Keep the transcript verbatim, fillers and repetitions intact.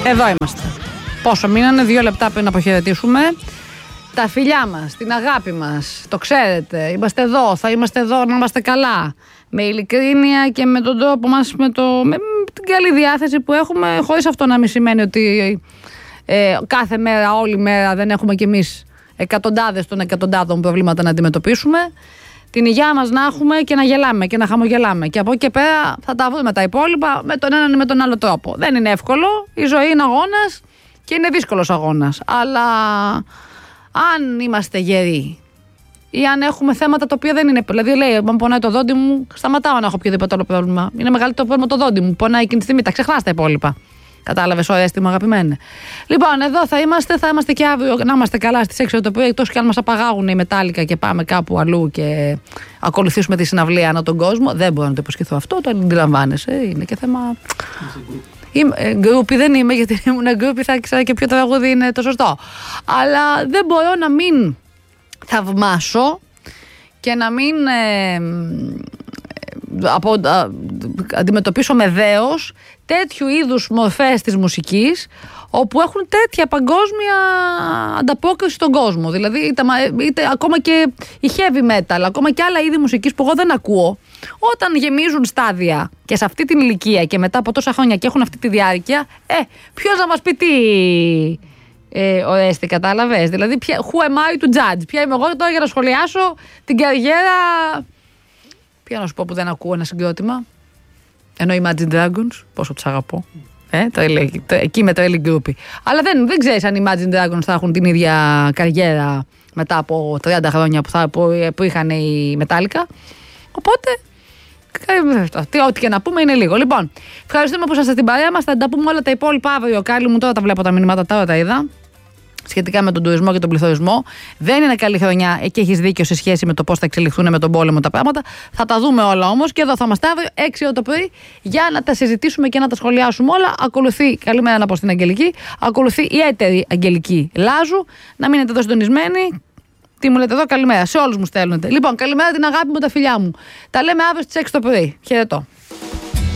Εδώ είμαστε. Πόσο μείνανε, δύο λεπτά πριν αποχαιρετήσουμε. Τα φιλιά μας, την αγάπη μας, το ξέρετε. Είμαστε εδώ, θα είμαστε εδώ να είμαστε καλά. Με ειλικρίνεια και με τον τρόπο μας, με, το, με την καλή διάθεση που έχουμε, χωρίς αυτό να μην σημαίνει ότι ε, κάθε μέρα, όλη μέρα δεν έχουμε κι εμείς εκατοντάδες των εκατοντάδων προβλήματα να αντιμετωπίσουμε. Την υγεία μας να έχουμε και να γελάμε και να χαμογελάμε. Και από εκεί και πέρα θα τα βρούμε τα υπόλοιπα με τον έναν ή με τον άλλο τρόπο. Δεν είναι εύκολο. Η ζωή είναι αγώνας και είναι δύσκολος αγώνας. Αλλά αν είμαστε γεροί ή αν έχουμε θέματα τα οποία δεν είναι. Δηλαδή, λέει, αν πονάει το δόντι μου, σταματάω να έχω οποιοδήποτε άλλο πρόβλημα. Είναι μεγαλύτερο πρόβλημα το δόντι μου. Πονάει εκείνη τη στιγμή. Τα ξεχνάς τα υπόλοιπα. Κατάλαβες, ο αίσθημα αγαπημένε. Λοιπόν, εδώ θα είμαστε, θα είμαστε και αύριο να είμαστε καλά στις έξι το πρωί. Εκτός και αν μας απαγάγουν οι Μετάλλικα και πάμε κάπου αλλού και ακολουθήσουμε τη συναυλία ανά τον κόσμο. Δεν μπορώ να το υποσχεθώ αυτό, το αντιλαμβάνεσαι. Είναι και θέμα. Γκρούπι δεν είμαι, γιατί ήμουν γκρούπι, θα ήξερα και ποιο τραγούδι είναι το σωστό. Αλλά δεν μπορώ να μην θαυμάσω και να μην. Ε, Από, α, αντιμετωπίσω με δέος τέτοιου είδους μορφές της μουσικής όπου έχουν τέτοια παγκόσμια ανταπόκριση στον κόσμο. Δηλαδή είτε, είτε ακόμα και η heavy metal, ακόμα και άλλα είδη μουσικής που εγώ δεν ακούω, όταν γεμίζουν στάδια και σε αυτή την ηλικία και μετά από τόσα χρόνια και έχουν αυτή τη διάρκεια, ε, ποιος να μας πει τι ε, ορέστη, κατάλαβες? Δηλαδή ποια, who am I to judge? Ποια είμαι εγώ τώρα για να σχολιάσω την καριέρα. Ποια να σου πω που δεν ακούω ένα συγκρότημα. Ενώ Imagine Dragons, πόσο τους αγαπώ. Ε, το, το, εκεί με το Ellie Groupie. Αλλά δεν, δεν ξέρεις αν οι Imagine Dragons θα έχουν την ίδια καριέρα μετά από τριάντα χρόνια που, θα, που, που είχαν οι Metallica. Οπότε, ό,τι και να πούμε είναι λίγο. Λοιπόν, ευχαριστούμε που είσαστε στην παρέα μας. Θα τα πούμε όλα τα υπόλοιπα αύριο. Κάλλη μου, τώρα τα βλέπω τα μηνύματα, τώρα τα είδα. Σχετικά με τον τουρισμό και τον πληθωρισμό. Δεν είναι καλή χρονιά και έχεις δίκιο σε σχέση με το πώς θα εξελιχθούν με τον πόλεμο τα πράγματα. Θα τα δούμε όλα όμως και εδώ θα είμαστε αύριο έξι ώρα το πρωί για να τα συζητήσουμε και να τα σχολιάσουμε όλα. Ακολουθεί, καλημέρα να πω στην Αγγελική, ακολουθεί η έτερη Αγγελική Λάζου. Να μείνετε εδώ συντονισμένοι. Τι μου λέτε εδώ, καλημέρα. Σε όλους μου στέλνετε. Λοιπόν, καλημέρα την αγάπη μου, τα φιλιά μου. Τα λέμε αύριο στις έξι το πρωί. Χαιρετώ.